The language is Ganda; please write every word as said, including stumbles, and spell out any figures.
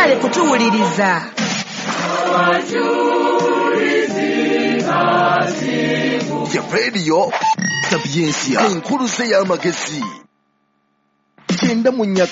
mwagale kutuwuliriza. Ya radio Sapiensia enkuluze y'amagezi. Genda mu nnyaka